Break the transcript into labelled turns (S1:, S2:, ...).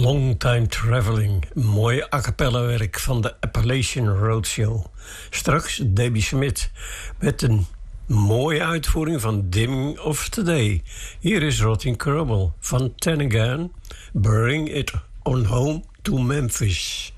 S1: Long Time Traveling, mooi a cappella werk van de Appalachian Roadshow. Straks Debbie Smith met een mooie uitvoering van Dim of Today. Hier is Rotting Crumble van Ten Again, Bring It On Home to Memphis.